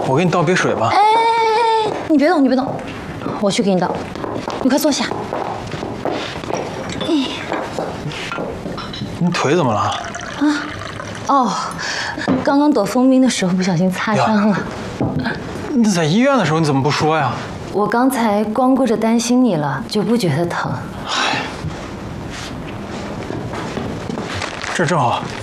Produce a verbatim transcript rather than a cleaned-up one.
我给你倒杯水吧。 哎哎哎，你别动，你别动，我去给你倒。你快坐下。 你腿怎么了？ 啊，哦，刚刚躲蜂蜜的时候不小心擦伤了。 你在医院的时候你怎么不说呀？ 我刚才光顾着担心你了，就不觉得疼。 这正好，